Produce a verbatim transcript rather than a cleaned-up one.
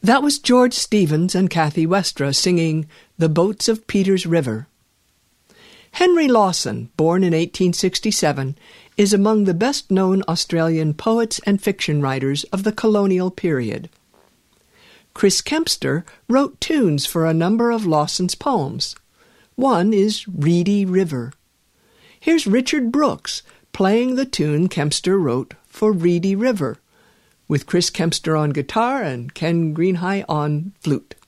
That was George Stevens and Kathy Westra singing The Boats of Peter's River. Henry Lawson, born in eighteen sixty-seven, is among the best-known Australian poets and fiction writers of the colonial period. Chris Kempster wrote tunes for a number of Lawson's poems. One is Reedy River. Here's Richard Brooks playing the tune Kempster wrote for Reedy River, with Chris Kempster on guitar and Ken Greenhigh on flute.